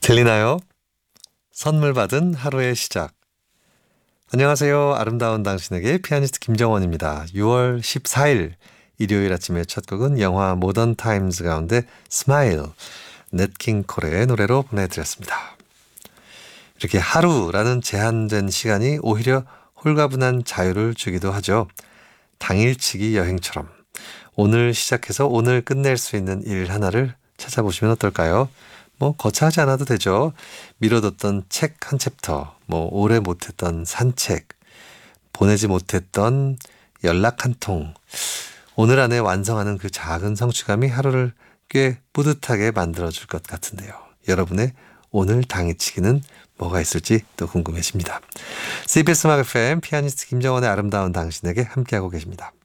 들리나요? 선물 받은 하루의 시작. 안녕하세요. 아름다운 당신에게 피아니스트 김정원입니다. 6월 14일 일요일 아침의 첫 곡은 영화 모던 타임즈 가운데 스마일, 넷킹 콜의 노래로 보내드렸습니다. 이렇게 하루라는 제한된 시간이 오히려 홀가분한 자유를 주기도 하죠. 당일치기 여행처럼 오늘 시작해서 오늘 끝낼 수 있는 일 하나를 찾아보시면 어떨까요? 거창하지 않아도 되죠. 미뤄뒀던 책 한 챕터, 오래 못했던 산책, 보내지 못했던 연락 한 통. 오늘 안에 완성하는 그 작은 성취감이 하루를 꽤 뿌듯하게 만들어줄 것 같은데요. 여러분의 오늘 당일치기는 뭐가 있을지 또 궁금해집니다. CBS 음악 FM 피아니스트 김정원의 아름다운 당신에게 함께하고 계십니다.